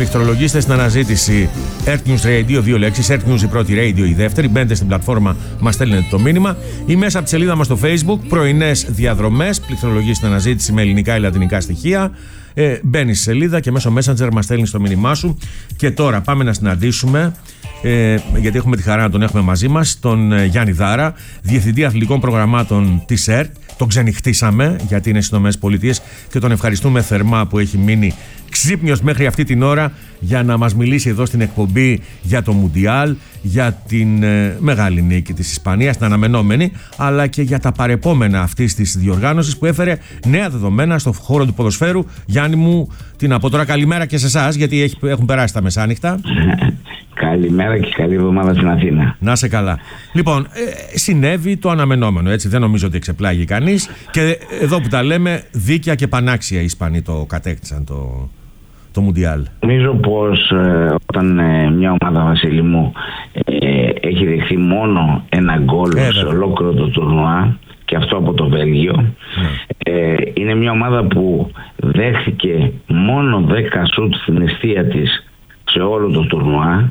Πληκτρολογήστε στην αναζήτηση Earth News Radio, 2 λέξεις, Earth News η πρώτη, Radio η δεύτερη. Μπαίνετε στην πλατφόρμα, μας στέλνετε το μήνυμα ή μέσα από τη σελίδα μας στο Facebook, πρωινές διαδρομές. Πληκτρολογήστε στην αναζήτηση με ελληνικά ή λατινικά στοιχεία. Μπαίνεις στη σελίδα και μέσω Messenger μας στέλνεις το μήνυμά σου. Και τώρα πάμε να συναντήσουμε, γιατί έχουμε τη χαρά να τον έχουμε μαζί μας, τον Γιάννη Δάρα, Διευθυντή Αθλητικών Προγραμμάτων της ΕΡΤ. Τον ξενυχτήσαμε γιατί είναι στις ΗΠΑ και τον ευχαριστούμε θερμά που έχει μείνει ξύπνιος μέχρι αυτή την ώρα για να μας μιλήσει εδώ στην εκπομπή για το Μουντιάλ, για την μεγάλη νίκη της Ισπανίας, την αναμενόμενη, αλλά και για τα παρεπόμενα αυτής της διοργάνωσης που έφερε νέα δεδομένα στον χώρο του ποδοσφαίρου. Γιάννη μου, τι να πω τώρα, καλημέρα και σε εσάς, γιατί έχουν περάσει τα μεσάνυχτα. Καλημέρα και καλή εβδομάδα στην Αθήνα. Να σε καλά. Λοιπόν, συνέβη το αναμενόμενο, έτσι, δεν νομίζω ότι εξεπλάγει κανείς. Και εδώ που τα λέμε, δίκαια και πανάξια οι Ισπανοί το κατέκτησαν το Μουντιάλ. Νομίζω πως όταν μια ομάδα, Βασίλη μου, έχει δεχθεί μόνο ένα γκολ σε ολόκληρο το τουρνουά, και αυτό από το Βέλγιο, είναι μια ομάδα που δέχθηκε μόνο 10 σουτ στην εστία της σε όλο το τουρνουά.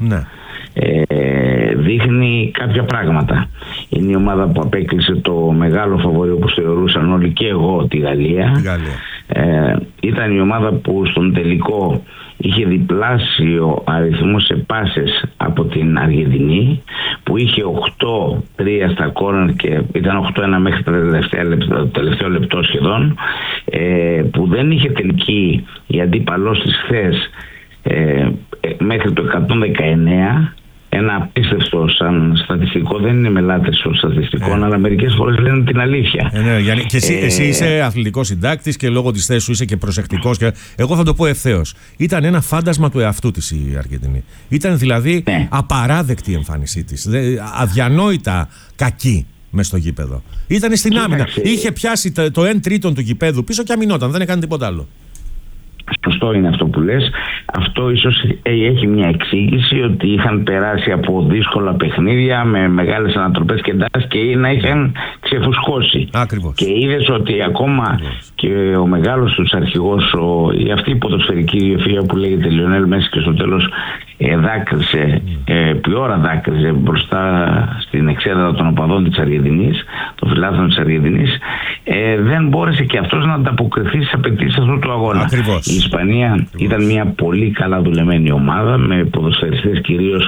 Δείχνει κάποια πράγματα. Είναι η ομάδα που απέκλεισε το μεγάλο φαβορί, όπως θεωρούσαν όλοι, και εγώ, τη Γαλλία. Ήταν η ομάδα που στον τελικό είχε διπλάσιο αριθμό σε πάσες από την Αργεντινή, που είχε 8-3 στα κόρνερ και ήταν 8-1 μέχρι το τελευταίο λεπτό σχεδόν, που δεν είχε τελική η αντίπαλός της χθες μέχρι το 119. Ένα απίστευτο σαν στατιστικό, δεν είναι μελάτες των στατιστικών, αλλά μερικές φορές λένε την αλήθεια. Γιάννη, και εσύ είσαι αθλητικός συντάκτης και λόγω της θέσης σου είσαι και προσεκτικός. Και εγώ θα το πω ευθέως. Ήταν ένα φάντασμα του εαυτού της η Αργεντινή. Ήταν δηλαδή απαράδεκτη η εμφάνισή της. Αδιανόητα κακή μες στο γήπεδο. Ήταν στην άμυνα. Είχε πιάσει το 1/3 του γηπέδου πίσω και αμυνόταν. Δεν έκανε τίποτα άλλο. Σωστό είναι αυτό που λες. Αυτό ίσως έχει μια εξήγηση, ότι είχαν περάσει από δύσκολα παιχνίδια με μεγάλες ανατροπές και εντάσεις και να είχαν ξεφουσκώσει. Ακριβώς. Και είδες ότι ακόμα και ο μεγάλος τους αρχηγός, αυτή η ποδοσφαιρική ιδιοφυΐα που λέγεται Λιονέλ Μέση, και στο τέλος δάκρυσε, επί ώρα δάκρυζε μπροστά στην εξέδρα των οπαδών της Αργεντινής, των φιλάθλων της Αργεντινής, δεν μπόρεσε και αυτός να ανταποκριθεί στις απαιτήσεις αυτού του αγώνα. Ακριβώς. Η Ισπανία ήταν μια πολύ καλά δουλεμένη ομάδα, με ποδοσφαιριστές κυρίως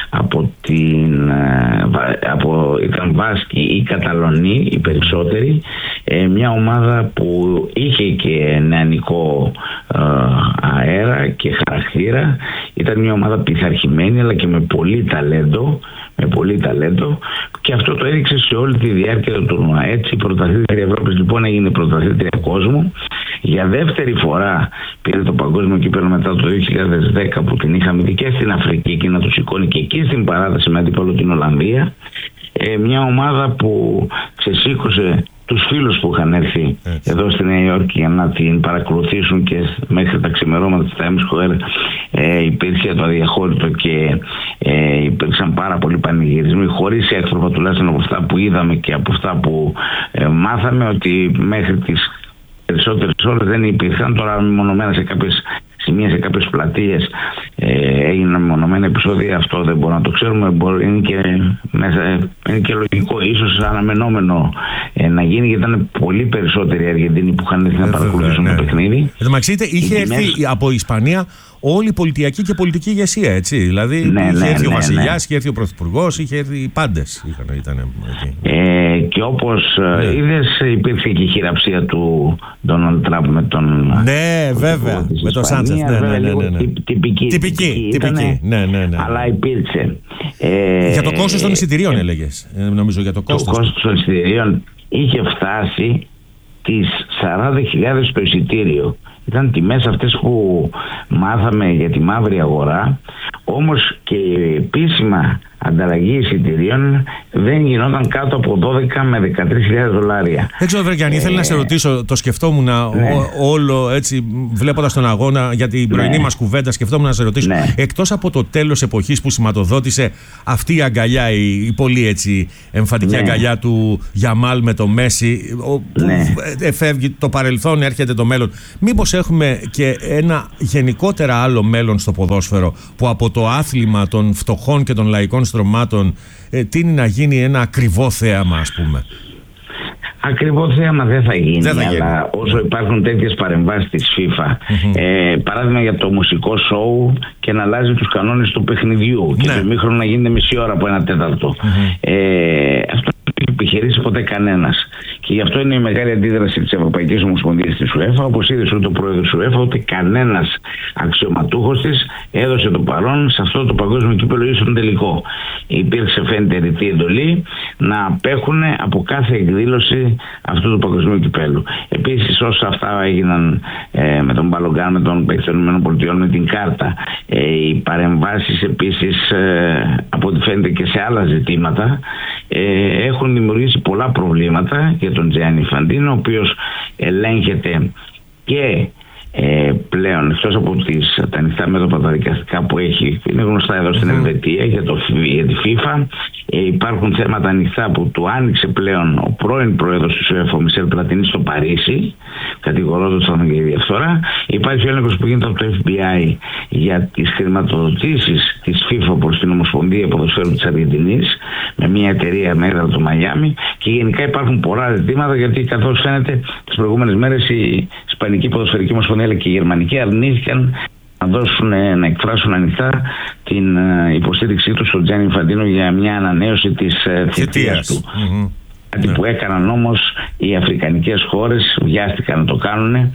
ήταν Βάσκοι ή Καταλωνοί οι περισσότεροι, μια ομάδα που είχε και νεανικό αέρα και χαρακτήρα. Ήταν μια ομάδα πειθαρχημένη αλλά και με πολύ ταλέντο, και αυτό το έδειξε σε όλη τη διάρκεια του τουρνουά. Έτσι η πρωταθλήτρια Ευρώπης λοιπόν έγινε πρωταθλήτρια κόσμου. Για δεύτερη φορά πήρε το παγκόσμιο κύπελλο μετά το 2010, που την είχαμε δει και στην Αφρική και να του σηκώνει και εκεί στην παράταση με αντίπαλο την Ολλανδία. Μια ομάδα που ξεσήκωσε τους φίλους που είχαν έρθει εδώ στη Νέα Υόρκη για να την παρακολουθήσουν, και μέχρι τα ξημερώματα της Times Square υπήρχε το αδιαχώρητο και υπήρξαν πάρα πολλοί πανηγυρισμοί, χωρίς έκτροπα, τουλάχιστον από αυτά που είδαμε και από αυτά που μάθαμε, ότι μέχρι τις περισσότερες ώρες δεν υπήρχαν. Τώρα μεμονωμένα σε κάποιες σημεία, σε κάποιες πλατείες έγιναν μεμονωμένα επεισόδια. Αυτό δεν μπορούμε να το ξέρουμε. Είναι και λογικό, ίσως αναμενόμενο να γίνει, γιατί ήταν πολύ περισσότεροι οι Αργεντίνοι που είχαν έρθει να παρακολουθήσουν το παιχνίδι. Είχε έρθει από Ισπανία όλη η πολιτιακή και πολιτική ηγεσία, έτσι. Δηλαδή είχε έρθει ο βασιλιάς, είχε έρθει ο πρωθυπουργός, είχε έρθει οι πάντες. Και όπως είδες, υπήρχε και η χειραψία του Ντόναλντ Τραμπ με τον. Ναι, βέβαια. Με τον Σάντσεφ. Τυπική. Αλλά υπήρξε. Για το κόστος των εισιτηρίων έλεγες. Νομίζω για το κόστος των εισιτηρίων είχε φτάσει τις 40.000 το εισιτήριο. Ήταν τιμές αυτές που μάθαμε για τη μαύρη αγορά, όμως και επίσημα ανταλλαγή εισιτηρίων δεν γινόταν κάτω από 12 με 13.000 δολάρια. Δεν ξέρω, Βρεγιάννη, ήθελα να σε ρωτήσω, το σκεφτόμουν όλο έτσι, βλέποντας τον αγώνα για την πρωινή μας κουβέντα, σκεφτόμουν να σε ρωτήσω, εκτός από το τέλος εποχής που σηματοδότησε αυτή η αγκαλιά, η πολύ έτσι εμφαντική αγκαλιά του Γιαμάλ με το Μέση, φεύγει το παρελθόν, έρχεται το μέλλον. Μήπως έχουμε και ένα γενικότερα άλλο μέλλον στο ποδόσφαιρο, που από το άθλημα των φτωχών και των λαϊκών στρωμάτων τείνει να γίνει ένα ακριβό θέαμα, ας πούμε? Ακριβό θέαμα δεν θα γίνει, αλλά όσο υπάρχουν τέτοιες παρεμβάσεις της FIFA, παράδειγμα για το μουσικό σοου, και να αλλάζει τους κανόνες του παιχνιδιού και το ημίχρονο να γίνεται μισή ώρα από 1/4. Αυτό δεν έχει επιχειρήσει ποτέ κανένας. Και γι' αυτό είναι η μεγάλη αντίδραση της Ευρωπαϊκής Ομοσπονδίας της UEFA, όπως είδες ούτε ο πρόεδρος της UEFA, ούτε κανένας αξιωματούχος της έδωσε το παρόν σε αυτό το παγκόσμιο κύπελλο ή στον τελικό. Υπήρξε, φαίνεται, ρητή εντολή να απέχουν από κάθε εκδήλωση αυτού του παγκοσμίου κυπέλλου. Επίσης, όσα αυτά έγιναν με τον Μπαλογκάν, με τον παίκτη των ΗΠΑ, με την κάρτα, οι παρεμβάσεις επίσης από ό,τι φαίνεται και σε άλλα ζητήματα, έχουν δημιουργήσει πολλά προβλήματα για τον Τζιάννι Ινφαντίνο, ο οποίος ελέγχεται και πλέον, εκτός από τα ανοιχτά μέτωπα τα δικαστικά που έχει, είναι γνωστά εδώ στην Ελβετία για τη FIFA, υπάρχουν θέματα ανοιχτά που του άνοιξε πλέον ο πρώην πρόεδρος του UEFA, ο Μισελ Πλατινί, στο Παρίσι, κατηγορώντας τον για διαφθορά. Υπάρχει ο έλεγχος που γίνεται από το FBI για τις χρηματοδοτήσεις της FIFA προς την Ομοσπονδία Ποδοσφαίρου της Αργεντινής, με μια εταιρεία με έδρα το Μαϊάμι, και γενικά υπάρχουν πολλά ζητήματα, γιατί καθώς φαίνεται τις προηγούμενες μέρες η Ισπανική Ποδοσφαιρική Ομοσπονδία αλλά και οι Γερμανικοί αρνήθηκαν να εκφράσουν ανοιχτά την υποστήριξή του στον Τζιάννι Ινφαντίνο για μια ανανέωση της θητείας του. Κάτι που έκαναν όμως οι αφρικανικές χώρες, βιάστηκαν να το κάνουν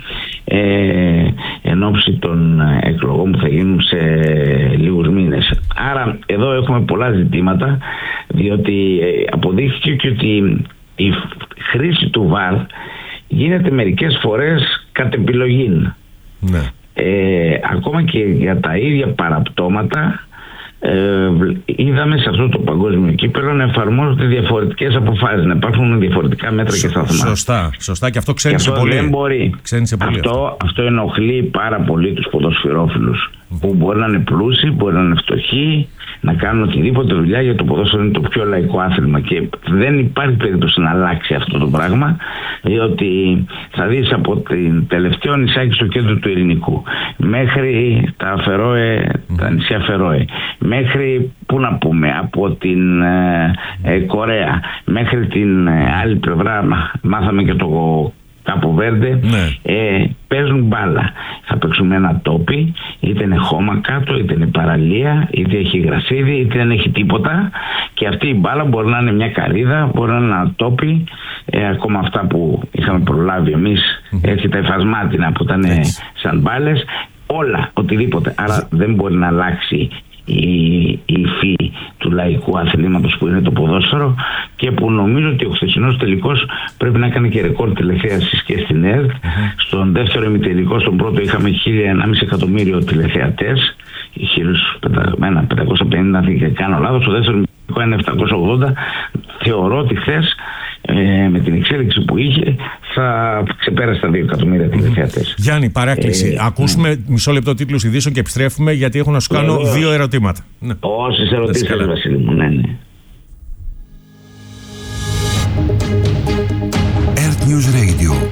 εν ώψη των εκλογών που θα γίνουν σε λίγους μήνες. Άρα εδώ έχουμε πολλά ζητήματα, διότι αποδείχθηκε και ότι η χρήση του ΒΑΡ γίνεται μερικές φορές κατ' επιλογή. Ακόμα και για τα ίδια παραπτώματα είδαμε σε αυτό το παγκόσμιο κύπελλο να εφαρμόζονται διαφορετικές αποφάσεις, να υπάρχουν διαφορετικά μέτρα και σταθμά. Σωστά, και αυτό ξένησε πολύ. Δεν μπορεί. Αυτό ενοχλεί πάρα πολύ τους ποδοσφαιρόφιλους, που μπορεί να είναι πλούσιοι, μπορεί να είναι φτωχοί, να κάνουν οτιδήποτε δουλειά, για το ποδόσφαιρο είναι το πιο λαϊκό άθλημα και δεν υπάρχει περίπτωση να αλλάξει αυτό το πράγμα, διότι θα δεις από την τελευταίο νησάκι στο κέντρο του Ειρηνικού μέχρι τα Φερόε, τα νησιά Φερόε, μέχρι, πού να πούμε, από την Κορέα μέχρι την άλλη πλευρά, μάθαμε και το Κάπο Βέρντε, παίζουν μπάλα. Θα παίξουν ένα τόπι, είτε είναι χώμα κάτω, είτε είναι παραλία, είτε έχει γρασίδι, είτε δεν έχει τίποτα, και αυτή η μπάλα μπορεί να είναι μια καρύδα, μπορεί να είναι ένα τόπι, ακόμα αυτά που είχαμε προλάβει εμείς, έτσι, τα υφασμάτινα που ήταν σαν μπάλες, όλα, οτιδήποτε. Άρα δεν μπορεί να αλλάξει η υφή του λαϊκού αθλήματος που είναι το ποδόσφαιρο, και που νομίζω ότι ο χθεσινός τελικός πρέπει να κάνει και ρεκόρ τηλεθέασης και στην ΕΡΤ. Στον δεύτερο ημιτελικό, στον πρώτο είχαμε 1.500 εκατομμύριο τηλεθεατές, 550 αν δεν κάνω λάθος, στο δεύτερο ημιτελικό είναι 780. Θεωρώ ότι χθες με την εξέλιξη που είχε θα ξεπέρασε τα 2 εκατομμύρια τηλεθεατές. Γιάννη, παράκληση. Ακούσουμε μισό λεπτό τίτλους ειδήσεων και επιστρέφουμε, γιατί έχω να σου κάνω 2 ερωτήματα. Όσες ερωτήσεις, Βασίλη μου. Earth News Radio.